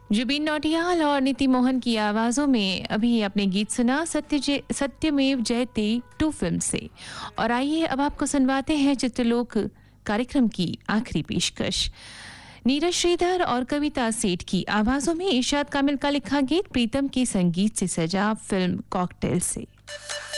जुबिन नौटियाल और नीति मोहन की आवाज़ों में अभी आपने गीत सुना सत्यमेव जयते 2 फिल्म से। और आइए अब आपको सुनवाते हैं चित्रलोक कार्यक्रम की आखिरी पेशकश। नीरज श्रीधर और कविता सेठ की आवाज़ों में इरशाद कामिल का लिखा गीत प्रीतम के संगीत से सजा फिल्म कॉकटेल से।